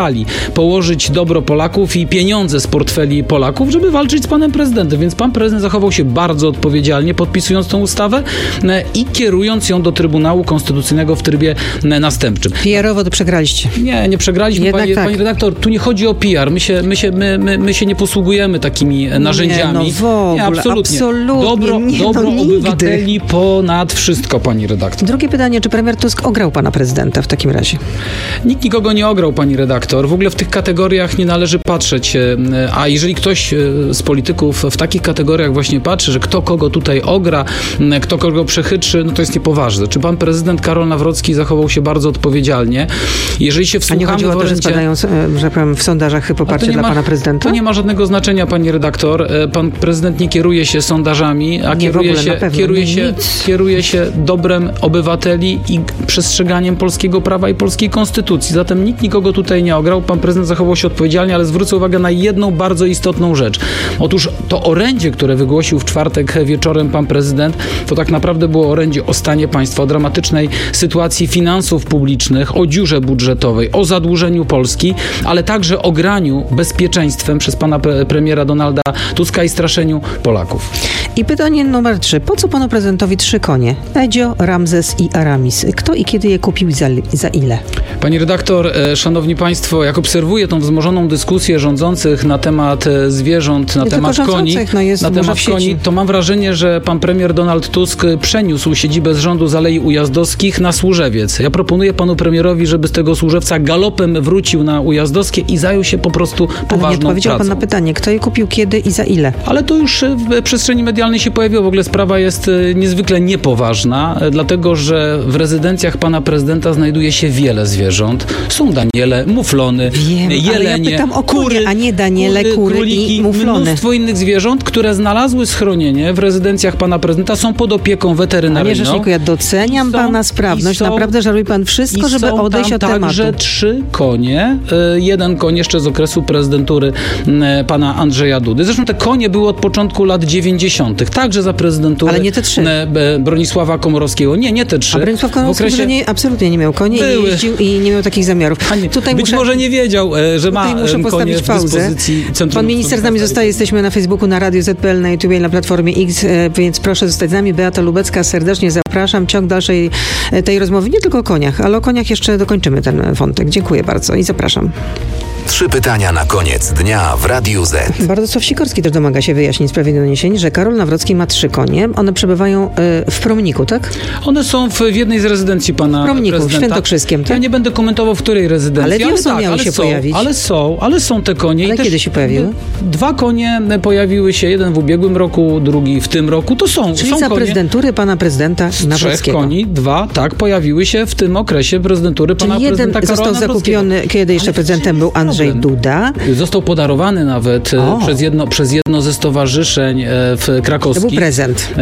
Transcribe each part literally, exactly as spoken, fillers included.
położyć dobro Polaków i pieniądze z portfeli Polaków, żeby walczyć z panem prezydentem. Więc pan prezydent zachował się bardzo odpowiedzialnie, podpisując tą ustawę i kierując ją do Trybunału Konstytucyjnego w trybie następczym. P R-owo to przegraliście. Nie, nie przegraliśmy, pani, tak. pani redaktor. Tu nie chodzi o P R. My się, my się, my, my, my się nie posługujemy takimi narzędziami. Nie, no w ogóle, nie, absolutnie. absolutnie. Dobro, nie, dobro no obywateli ponad wszystko, pani redaktor. Drugie pytanie, czy premier Tusk ograł pana prezydenta w takim razie? Nikt nikogo nie ograł, pani redaktor. W ogóle w tych kategoriach nie należy patrzeć. A jeżeli ktoś z polityków w takich kategoriach właśnie patrzy, że kto kogo tutaj ogra, kto kogo przechytrzy, no to jest niepoważne. Czy pan prezydent Karol Nawrocki zachował się bardzo odpowiedzialnie? Jeżeli się wsłuchamy... A nie chodziło o to, że spadają, że powiem, w sondażach poparcie dla ma, pana prezydenta? To nie ma żadnego znaczenia, pani redaktor. Pan prezydent nie kieruje się sondażami, a nie, kieruje, ogóle, się, kieruje, się, kieruje się dobrem obywateli i przestrzeganiem polskiego prawa i polskiej konstytucji. Zatem nikt nikogo tutaj nie ograł. Pan prezydent zachował się odpowiedzialnie, ale zwrócę uwagę na jedną bardzo istotną rzecz. Otóż to orędzie, które wygłosił w czwartek wieczorem pan prezydent, to tak naprawdę było orędzie o stanie państwa, o dramatycznej sytuacji finansów publicznych, o dziurze budżetowej, o zadłużeniu Polski, ale także o graniu bezpieczeństwem przez pana pre- premiera Donalda Tuska i straszeniu Polaków. I pytanie numer trzy. Po co panu prezydentowi trzy konie? Edzio, Ramzes i Aramis. Kto i kiedy je kupił i za, za ile? Pani redaktor, e, szanowni państwo, jak obserwuję tą wzmożoną dyskusję rządzących na temat e, zwierząt, na Nie temat koni, no jest na temat koni, to mam wrażenie, że pan premier Donald Tusk przeniósł siedzibę z rządu z Alei Ujazdowskich na Służewiec. Ja proponuję panu premierowi, żeby z tego Służewca galopem wrócił na Ujazdowskie i zajął się po prostu poważną Ale nie odpowiedział pracą. pan na pytanie, kto je kupił, kiedy i za ile? Ale to już w przestrzeni medialnej się pojawiło. W ogóle sprawa jest niezwykle niepoważna, dlatego że w rezydencjach pana prezydenta znajduje się wiele zwierząt. Są Daniele, muflony, Wiem, jelenie, ale ja pytam o kury, kury, a nie Daniele, kury, kury króliki, i muflony. Mnóstwo innych zwierząt, które znalazły schronienie w rezydencjach pana prezydenta, są pod opieką weterynaryjną. Panie rzeczniku, ja doceniam są, pana sprawność. są, Naprawdę żaruje pan wszystko, żeby są odejść od tam tematu. także trzy konie. Jeden koń jeszcze z okresu prezydentury pana Andrzeja Dudy. Zresztą te konie były od początku lat dziewięćdziesiątych. Także za prezydentury Ale nie te trzy. Bronisława Komorowskiego. Nie, nie te trzy. A Bronisław Komorowski okresie... nie, absolutnie nie miał koni, Były. nie jeździł i nie miał takich zamiarów. Pani, tutaj być muszę, może nie wiedział, że ma muszę postawić konie w pauzę. dyspozycji Centrum. Pan minister z nami zostaje, jesteśmy na Facebooku, na Radio Z P L, na YouTube i na Platformie X, więc proszę zostać z nami. Beata Lubecka, serdecznie zapraszam. Ciąg dalszej tej rozmowy, nie tylko o koniach, ale o koniach jeszcze dokończymy ten wątek. Dziękuję bardzo i zapraszam. Trzy pytania na koniec dnia w Radiu Z. Władysław Sikorski też domaga się wyjaśnień w sprawie doniesień, że Karol Nawrocki ma trzy konie. One przebywają y, w Promniku, tak? One są w jednej z rezydencji pana w Promniku, prezydenta. w Świętokrzyskiem, tak? Ja nie będę komentował, w której rezydencji. Ale wiosną tak, miały ale się są, pojawić. Ale są, ale są te konie. Ale I kiedy też się pojawiły? Dwa konie pojawiły się, jeden w ubiegłym roku, drugi w tym roku. To są, Czyli są za konie. prezydentury pana prezydenta Z Nawrockiego. trzech koni, dwa, tak, pojawiły się w tym okresie prezydentury Czyli pana jeden prezydenta Karola został Nawrockiego. zakupiony, kiedy jeszcze Ale prezydentem był Andrzej problem. Duda. Został podarowany nawet O. przez jedno, przez jedno ze stowarzyszeń w krakowskich. To był prezent.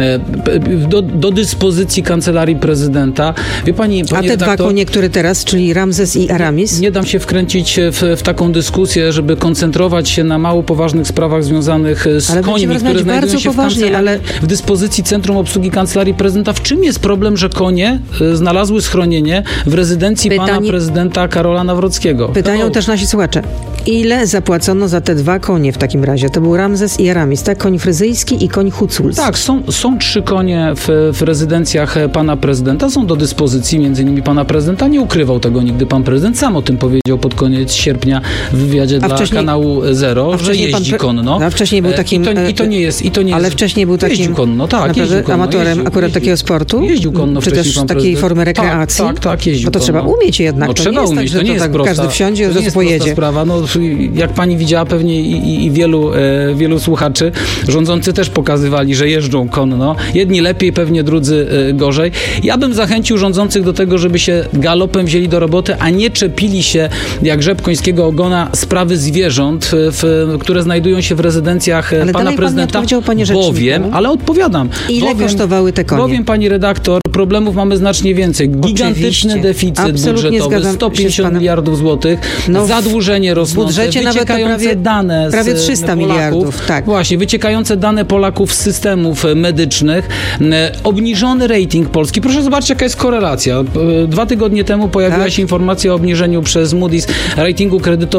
Do, do dyspozycji kancelarii prezydenta. Wie pani, pani A te redaktor, dwa konie, które teraz, czyli Ramzes i Aramis? nie dam się wkręcić w, w taką dyskusję, żeby koncentrować się na mało poważnych sprawach związanych z ale końmi, które znajdują bardzo się poważnie, w, ale... w dyspozycji Centrum Obsługi Kancelarii Prezydenta. W czym jest problem, że konie znalazły schronienie w rezydencji Pytanie... pana prezydenta Karola Nawrockiego? Pytają to... też nasi słuchacze. Ile zapłacono za te dwa konie w takim razie? To był Ramzes i Aramis, tak? Koń fryzyjski i koń huculski. Tak, są, są trzy konie w, w rezydencjach pana prezydenta. Są do dyspozycji między innymi pana prezydenta. Nie ukrywał tego nigdy pan prezydent. Sam o tym powiedział pod koniec sierpnia w wywiadzie a dla wcześniej, kanału Zero, że jeździ pre... konno. A wcześniej był takim... I to, i to nie jest... I to nie ale jest... wcześniej był takim... Jeździł konno, tak. Jeździł konno, amatorem jeździł, akurat jeździł, takiego sportu? Jeździł konno czy też pan takiej prezydent. formy rekreacji? Tak, tak, tak jeździł Bo to konno. trzeba umieć jednak. No, to trzeba nie jest umieć, tak, to nie to jest tak prosta, każdy wsiądzie, to że nie jest pojedzie. prosta sprawa. No, jak pani widziała pewnie i, i, i wielu, e, wielu słuchaczy, rządzący też pokazywali, że jeżdżą konno. Jedni lepiej, pewnie drudzy e, gorzej. Ja bym zachęcił rządzących do tego, żeby się galopem wzięli do roboty, a nie czepili się jak rzep końskiego ogona sprawy zwierząt, w, które znajdują się w rezydencjach ale pana prezydenta. Panie bowiem, ale odpowiadam. Ile bowiem, kosztowały te konie? Bowiem, pani redaktor, problemów mamy znacznie więcej. Gigantyczny Oczywiście. deficyt Absolutnie budżetowy, sto pięćdziesiąt miliardów złotych, no, zadłużenie zadłużenie rosnące, w budżecie wyciekające nawet prawie, dane z prawie trzysta Polaków, miliardów. Tak. Właśnie, wyciekające dane Polaków z systemów medycznych, obniżony rating Polski. Proszę zobaczyć, jaka jest korelacja. Dwa tygodnie temu pojawiła tak. się informacja o obniżeniu przez Moody's ratingu kredytowego